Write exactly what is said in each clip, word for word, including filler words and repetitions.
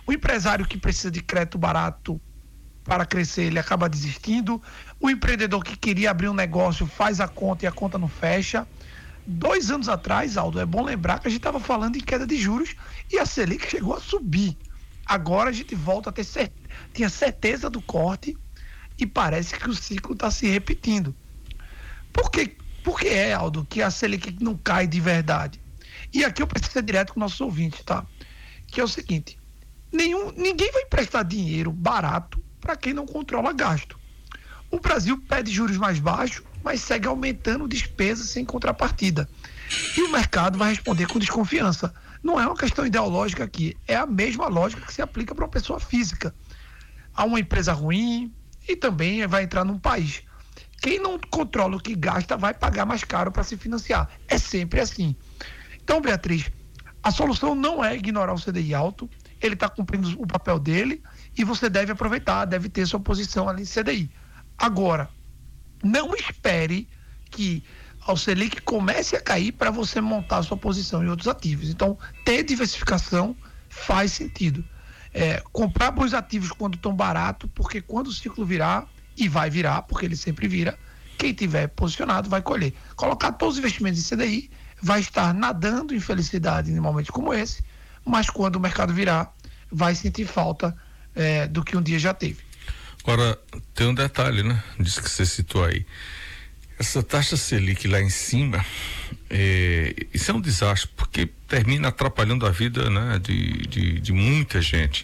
O empresário que precisa de crédito barato para crescer, ele acaba desistindo. O empreendedor que queria abrir um negócio faz a conta e a conta não fecha. Dois anos atrás, Aldo, é bom lembrar que a gente estava falando em queda de juros e a Selic chegou a subir. Agora a gente volta a ter cert... tinha certeza do corte e parece que o ciclo está se repetindo. Por que, por que é, Aldo, que a Selic não cai de verdade? E aqui eu preciso ser direto com nossos ouvintes, tá? Que é o seguinte, nenhum, ninguém vai emprestar dinheiro barato para quem não controla gasto. O Brasil pede juros mais baixos, mas segue aumentando despesas sem contrapartida. E o mercado vai responder com desconfiança. Não é uma questão ideológica aqui, é a mesma lógica que se aplica para uma pessoa física. Há uma empresa ruim e também vai entrar num país. Quem não controla o que gasta vai pagar mais caro para se financiar. É sempre assim. Então, Beatriz, a solução não é ignorar o C D I alto, ele está cumprindo o papel dele e você deve aproveitar, deve ter sua posição ali em C D I. Agora, não espere que a Selic comece a cair para você montar a sua posição em outros ativos. Então, ter diversificação faz sentido. É, comprar bons ativos quando estão baratos, porque quando o ciclo virar, e vai virar, porque ele sempre vira, quem tiver posicionado vai colher. Colocar todos os investimentos em C D I, vai estar nadando em felicidade em momentos como esse, mas quando o mercado virar, vai sentir falta é, do que um dia já teve. Agora, tem um detalhe, né? Diz que você citou aí. Essa taxa Selic lá em cima, é, isso é um desastre, porque termina atrapalhando a vida, né, de, de, de muita gente.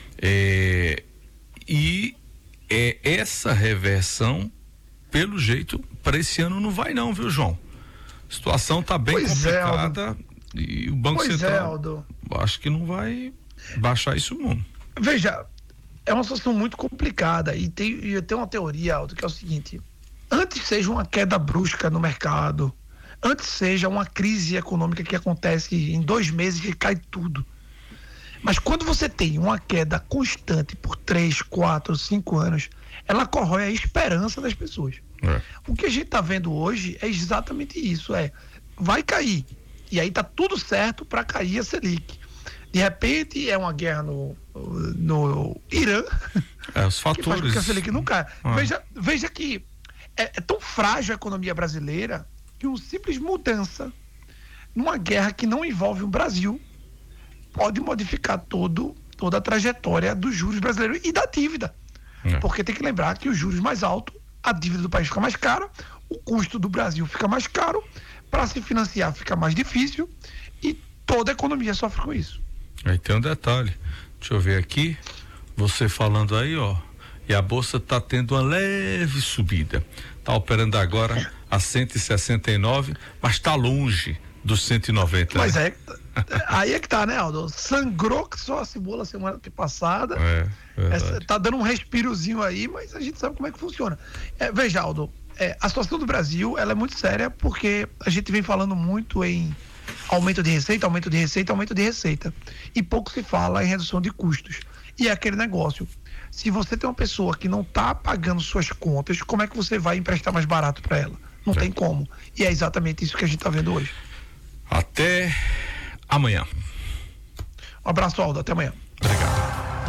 É, e é, essa reversão, pelo jeito, para esse ano não vai não, viu, João? A situação está bem pois complicada é, e o Banco pois Central, é, Aldo. Acho que não vai baixar isso não. Veja, é uma situação muito complicada e tem, e tem uma teoria, Aldo, que é o seguinte: antes seja uma queda brusca no mercado, antes seja uma crise econômica que acontece em dois meses e cai tudo, mas quando você tem uma queda constante por três, quatro, cinco anos, ela corrói a esperança das pessoas. É. O que a gente está vendo hoje é exatamente isso, é, vai cair, e aí tá tudo certo para cair a Selic. De repente é uma guerra no, no Irã, é, os fatores. Que faz com que a Selic não caia. Ah. Veja, veja que é, é tão frágil a economia brasileira que uma simples mudança numa guerra que não envolve o Brasil pode modificar todo, toda a trajetória dos juros brasileiros e da dívida. É. Porque tem que lembrar que os juros mais altos, a dívida do país fica mais cara, o custo do Brasil fica mais caro, para se financiar fica mais difícil e toda a economia sofre com isso. Aí tem um detalhe, deixa eu ver aqui, você falando aí, ó, e a bolsa está tendo uma leve subida, está operando agora a cento e sessenta e nove, mas está longe dos cento e noventa. Mas né? é, aí é que tá, né, Aldo? Sangrou que só a cebola semana passada, é, essa, tá dando um respirozinho aí, mas a gente sabe como é que funciona. É, veja, Aldo, é, a situação do Brasil, ela é muito séria porque a gente vem falando muito em aumento de receita, aumento de receita, aumento de receita. E pouco se fala em redução de custos. E é aquele negócio. Se você tem uma pessoa que não está pagando suas contas, como é que você vai emprestar mais barato para ela? Não é. Tem como. E é exatamente isso que a gente está vendo hoje. Até amanhã. Um abraço, Aldo. Até amanhã. Obrigado.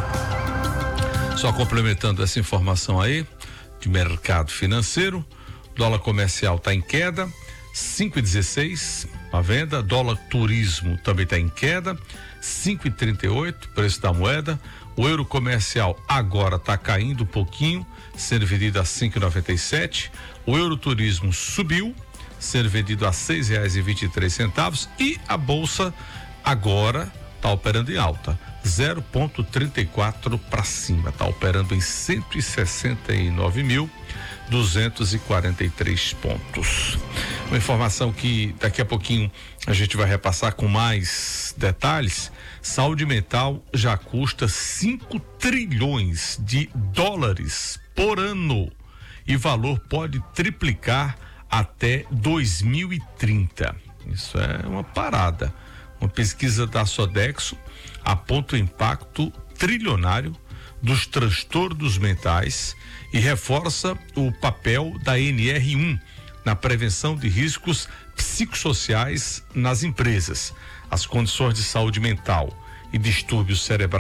Só complementando essa informação aí de mercado financeiro, dólar comercial está em queda, cinco e dezesseis a venda, dólar turismo também está em queda, cinco e trinta e oito preço da moeda, o euro comercial agora está caindo um pouquinho, sendo vendido a cinco e noventa e sete, o euro turismo subiu, sendo vendido a seis reais e vinte e três centavos e a bolsa agora está operando em alta, zero vírgula trinta e quatro para cima, está operando em cento e sessenta e nove mil duzentos e quarenta e três pontos. Uma informação que daqui a pouquinho a gente vai repassar com mais detalhes. Saúde mental já custa cinco trilhões de dólares por ano e valor pode triplicar até dois mil e trinta. Isso é uma parada. Uma pesquisa da Sodexo aponta o impacto trilionário dos transtornos mentais e reforça o papel da N R um na prevenção de riscos psicossociais nas empresas. As condições de saúde mental e distúrbios cerebrais